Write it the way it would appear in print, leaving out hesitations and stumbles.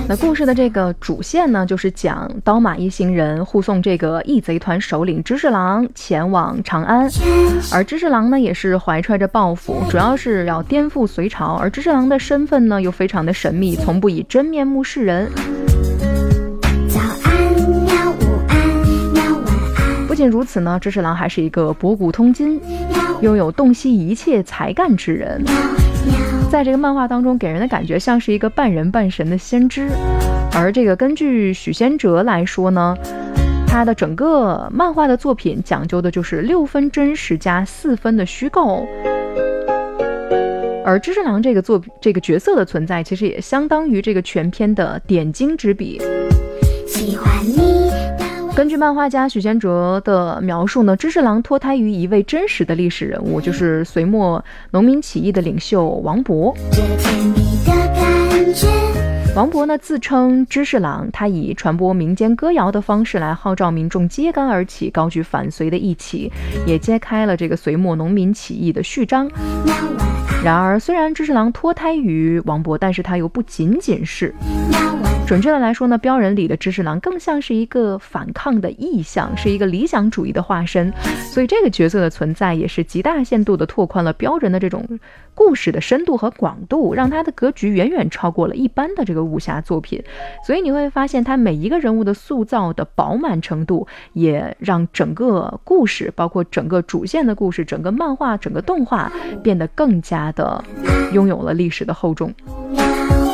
那故事的这个主线呢，就是讲刀马一行人护送这个义贼团首领知世郎前往长安，而知世郎呢也是怀揣着抱负，主要是要颠覆隋朝，而知世郎的身份呢又非常的神秘，从不以真面目示人。不仅如此呢，知世郎还是一个博古通今，拥有洞悉一切才干之人。在这个漫画当中给人的感觉像是一个半人半神的先知，而这个根据许仙哲来说呢，他的整个漫画的作品讲究的就是6分真实加4分的虚构，而知世郎这个角色的存在其实也相当于这个全篇的点睛之笔。喜欢你。根据漫画家许仙哲的描述呢，知世郎脱胎于一位真实的历史人物，就是隋末农民起义的领袖王勃。王勃呢自称知世郎，他以传播民间歌谣的方式来号召民众揭竿而起，高举反隋的义旗，也揭开了这个隋末农民起义的序章。然而虽然知世郎脱胎于王勃，但是他又不仅仅是，准确的来说呢，标人里的知世郎更像是一个反抗的意象，是一个理想主义的化身，所以这个角色的存在也是极大限度的拓宽了标人的这种故事的深度和广度，让他的格局远远超过了一般的这个武侠作品。所以你会发现他每一个人物的塑造的饱满程度，也让整个故事，包括整个主线的故事，整个漫画，整个动画变得更加的拥有了历史的厚重。